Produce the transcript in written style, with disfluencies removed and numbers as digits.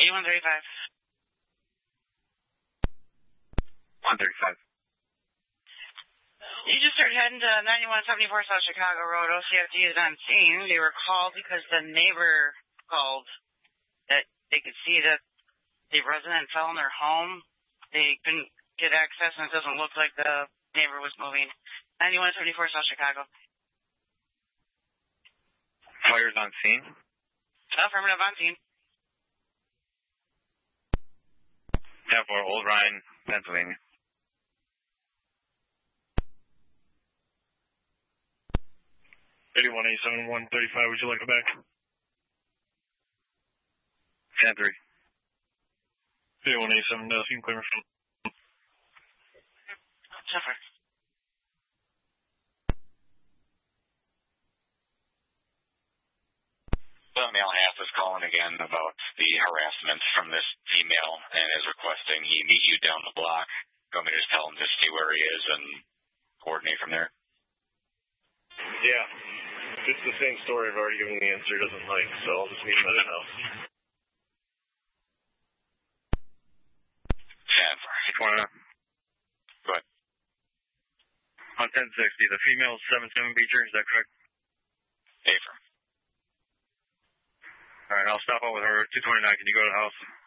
8135. 135. You just started heading to 9174 South Chicago Road. OCFD is on scene. They were called because the neighbor called that they could see that the resident fell in their home. They couldn't get access, and it doesn't look like the neighbor was moving. 9174 South Chicago. Fire's on scene? Affirmative, on scene. 10-4, Old Ryan, Pennsylvania. 8187 135, would you like it back? 10-3. 8187, you can clear from. Suffer. Male half is calling again about the harassment from this female and is requesting he meet you down the block. You want me to just tell him to see where he is and coordinate from there? Yeah. It's the same story I've already given the answer he doesn't like, so I'll just meet him at his house. Yeah, go ahead. On 1060, the female's 7-7 beacher, is that correct? Affirm. Alright, I'll stop out with her. 229, can you go to the house?